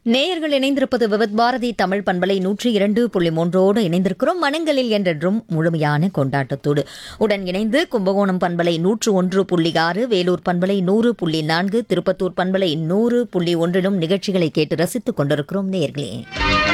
நேயர்கள் இணைந்திருப்பது விவித் பாரதி தமிழ் பண்பலை 102.3 இணைந்திருக்கிறோம். மனங்களில் என்றென்றும் முழுமையான கொண்டாட்டத்தோடு உடன் இணைந்து கும்பகோணம் பண்பலை 101.6, வேலூர் பண்பலை 100.4, திருப்பத்தூர் பண்பலை 100.1 நிகழ்ச்சிகளை கேட்டு ரசித்துக் கொண்டிருக்கிறோம் நேயர்களே.